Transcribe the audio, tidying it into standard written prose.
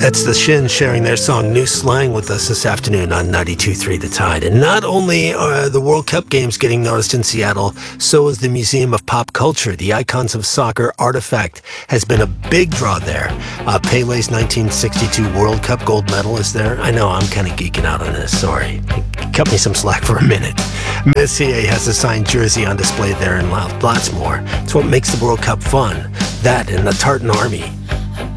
That's the Shins sharing their song New Slang with us this afternoon on 92.3 The Tide. And not only are the World Cup games getting noticed in Seattle, so is the Museum of Pop Culture. The Icons of Soccer artifact has been a big draw there. Pele's 1962 World Cup gold medal is there. I know, I'm kind of geeking out on this, sorry. Cut me some slack for a minute. Messier has a signed jersey on display there and lots more. It's what makes the World Cup fun. That and the Tartan Army.